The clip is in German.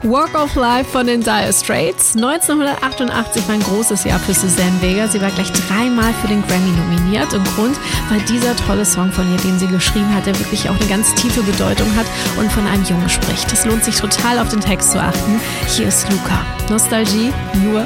Walk of Life von den Dire Straits. 1988 war ein großes Jahr für Suzanne Vega. Sie war gleich 3-mal für den Grammy nominiert. Und Grund war dieser tolle Song von ihr, den sie geschrieben hat, der wirklich auch eine ganz tiefe Bedeutung hat und von einem Jungen spricht. Es lohnt sich total, auf den Text zu achten. Hier ist Luca. Nostalgie nur